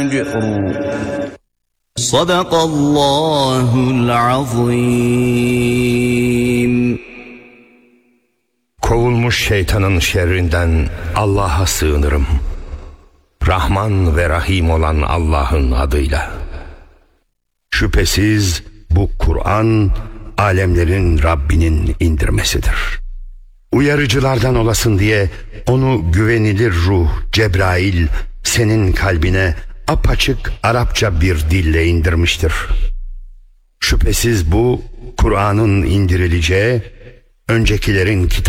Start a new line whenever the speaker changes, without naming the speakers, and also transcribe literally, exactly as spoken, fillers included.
Sadakallahul azim.
Kovulmuş şeytanın şerrinden Allah'a sığınırım. Rahman ve Rahim olan Allah'ın adıyla. Şüphesiz bu Kur'an alemlerin Rabbinin indirmesidir. Uyarıcılardan olasın diye onu güvenilir ruh Cebrail senin kalbine apaçık Arapça bir dille indirmiştir. Şüphesiz bu Kur'an'ın indirileceği, öncekilerin kitap